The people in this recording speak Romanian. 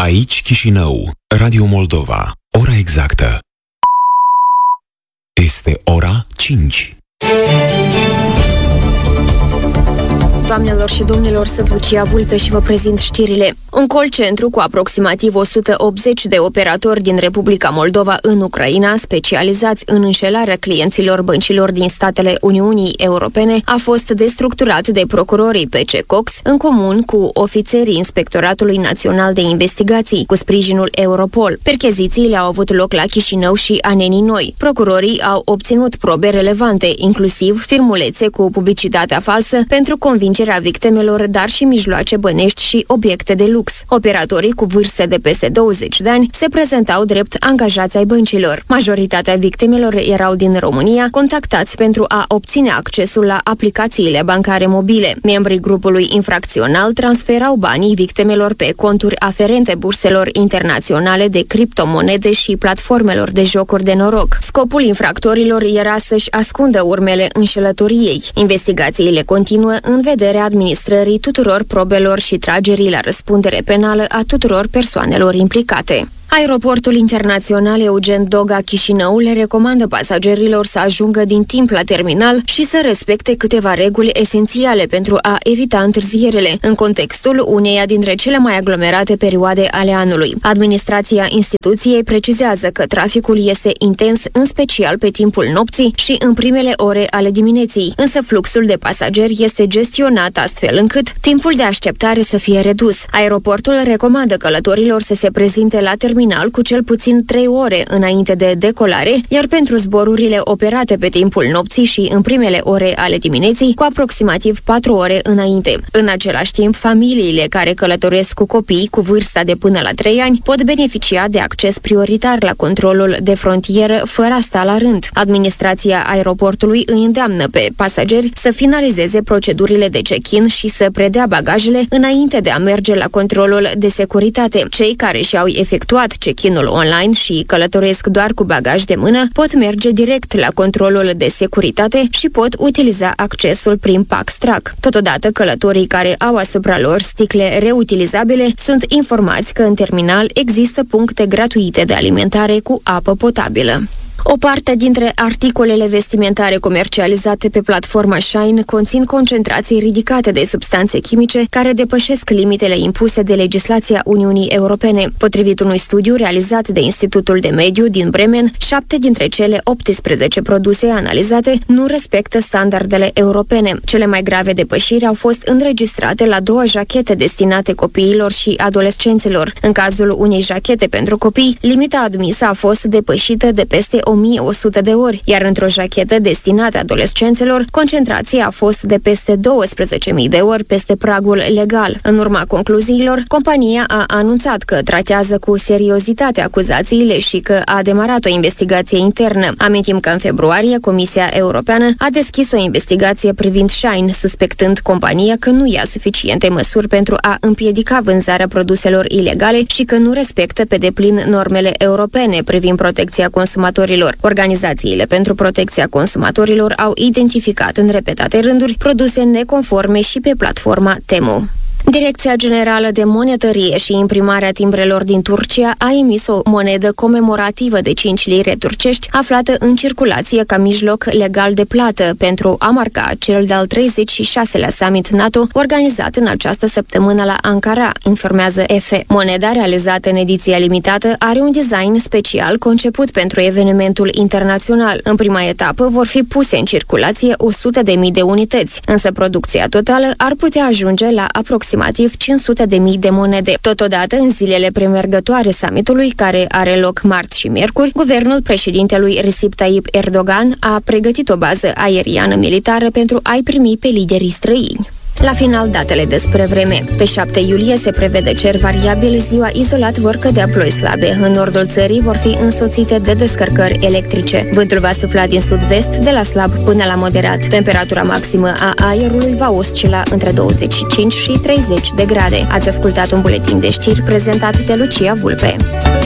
Aici Chișinău, Radio Moldova. Ora exactă este ora 5. Doamnelor și domnilor, sunt Lucia Vulpe și vă prezint știrile. Un call centru cu aproximativ 180 de operatori din Republica Moldova în Ucraina, specializați în înșelarea clienților băncilor din statele Uniunii Europene, a fost destructurat de procurorii PC Cox în comun cu ofițerii Inspectoratului Național de Investigații, cu sprijinul Europol. Perchezițiile au avut loc la Chișinău și Anenii Noi. Procurorii au obținut probe relevante, inclusiv firmulețe cu publicitatea falsă pentru convingerea victimelor, dar și mijloace bănești și obiecte de lux. Operatorii cu vârste de peste 20 de ani se prezentau drept angajați ai băncilor. Majoritatea victimelor erau din România, contactați pentru a obține accesul la aplicațiile bancare mobile. Membrii grupului infracțional transferau banii victimelor pe conturi aferente burselor internaționale de criptomonede și platformelor de jocuri de noroc. Scopul infractorilor era să-și ascundă urmele înșelătoriei. Investigațiile continuă în vederea administrării tuturor probelor și tragerii la răspundere penală a tuturor persoanelor implicate. Aeroportul internațional Eugen Doga Chișinău le recomandă pasagerilor să ajungă din timp la terminal și să respecte câteva reguli esențiale pentru a evita întârzierele, în contextul uneia dintre cele mai aglomerate perioade ale anului. Administrația instituției precizează că traficul este intens, în special pe timpul nopții și în primele ore ale dimineții, însă fluxul de pasageri este gestionat astfel încât timpul de așteptare să fie redus. Aeroportul recomandă călătorilor să se prezinte la terminal cu cel puțin 3 ore înainte de decolare, iar pentru zborurile operate pe timpul nopții și în primele ore ale dimineții, cu aproximativ 4 ore înainte. În același timp, familiile care călătoresc cu copii cu vârsta de până la 3 ani pot beneficia de acces prioritar la controlul de frontieră fără a sta la rând. Administrația aeroportului îi îndeamnă pe pasageri să finalizeze procedurile de check-in și să predea bagajele înainte de a merge la controlul de securitate. Cei care și-au efectuat check-in-ul online și călătoresc doar cu bagaj de mână pot merge direct la controlul de securitate și pot utiliza accesul prin Paxtrack. Totodată, călătorii care au asupra lor sticle reutilizabile sunt informați că în terminal există puncte gratuite de alimentare cu apă potabilă. O parte dintre articolele vestimentare comercializate pe platforma Shine conțin concentrații ridicate de substanțe chimice care depășesc limitele impuse de legislația Uniunii Europene. Potrivit unui studiu realizat de Institutul de Mediu din Bremen, 7 dintre cele 18 produse analizate nu respectă standardele europene. Cele mai grave depășiri au fost înregistrate la 2 jachete destinate copiilor și adolescenților. În cazul unei jachete pentru copii, limita admisă a fost depășită de peste 1100 de ori, iar într-o jachetă destinată adolescenților, concentrația a fost de peste 12.000 de ori peste pragul legal. În urma concluziilor, compania a anunțat că tratează cu seriozitate acuzațiile și că a demarat o investigație internă. Amintim că în februarie, Comisia Europeană a deschis o investigație privind Shine, suspectând compania că nu ia suficiente măsuri pentru a împiedica vânzarea produselor ilegale și că nu respectă pe deplin normele europene privind protecția consumatorilor. Organizațiile pentru protecția consumatorilor au identificat în repetate rânduri produse neconforme și pe platforma Temu. Direcția Generală de Monetărie și Imprimarea Timbrelor din Turcia a emis o monedă comemorativă de 5 lire turcești aflată în circulație ca mijloc legal de plată pentru a marca cel de-al 36-lea summit NATO organizat în această săptămână la Ankara, informează EFE. Moneda realizată în ediția limitată are un design special conceput pentru evenimentul internațional. În prima etapă vor fi puse în circulație 100.000 de unități, însă producția totală ar putea ajunge la aproximativ 500.000 de monede. Totodată, în zilele premergătoare summitului, care are loc marți și miercuri, guvernul președintelui Recep Tayyip Erdogan a pregătit o bază aeriană militară pentru a-i primi pe liderii străini. La final, datele despre vreme. Pe 7 iulie se prevede cer variabil, ziua izolat vor cădea ploi slabe. În nordul țării vor fi însoțite de descărcări electrice. Vântul va sufla din sud-vest, de la slab până la moderat. Temperatura maximă a aerului va oscila între 25 și 30 de grade. Ați ascultat un buletin de știri prezentat de Lucia Vulpe.